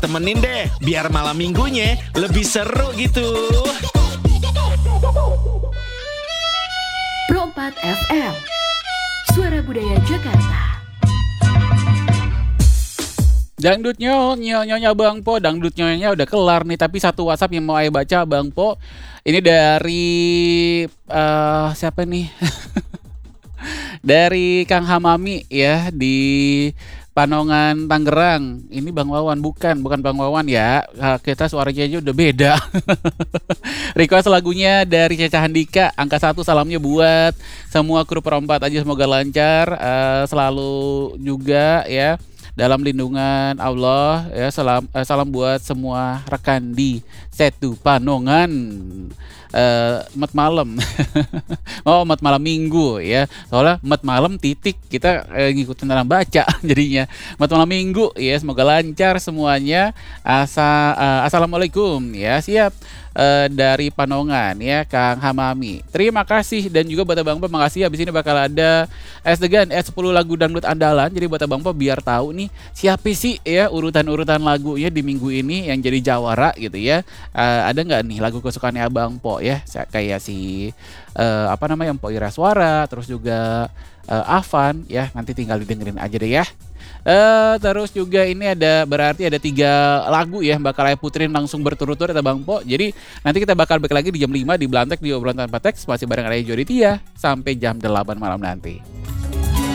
Temenin deh, biar malam minggunya lebih seru gitu. Pro 4 FM, Suara Budaya Jakarta. Dangdut nyonya Bang Po, dangdut nyonya udah kelar nih, tapi satu WhatsApp yang mau Ayah baca Bang Po. Ini dari siapa nih? Dari Kang Hamami ya di Panongan Tangerang. Ini Bang Wawan, bukan Bang Wawan ya. Kita suaranya aja udah beda. Request lagunya dari Caca Handika, angka 1, salamnya buat semua kru perempat aja, semoga lancar, selalu juga ya dalam lindungan Allah ya. Salam buat semua rekan di Setu Panongan. Mat malam. Oh, mat malam minggu ya. Soalnya mat malam titik kita ngikutin dalam baca jadinya. Mat malam minggu ya, semoga lancar semuanya. Assalamualaikum ya, siap. Dari Panongan ya, Kang Hamami. Terima kasih, dan juga buat Abang Po makasih. Habis ini bakal ada S-Degan 10 lagu dangdut andalan. Jadi buat Abang Po biar tahu nih siapa sih ya urutan-urutan lagunya di minggu ini yang jadi jawara gitu ya. Ada nggak nih lagu kesukaannya Abang Po ya? Kayak si Mpok Ira Suara, terus juga Avan ya. Nanti tinggal didengerin aja deh ya. Terus juga ini berarti ada 3 lagu ya bakal saya puterin langsung berturut-turut ya Bang Po. Jadi nanti kita bakal balik lagi di jam 5 di Belantek di Obrolan Tanpa Teks, masih bareng Ayah Joditia sampai jam 8 malam nanti.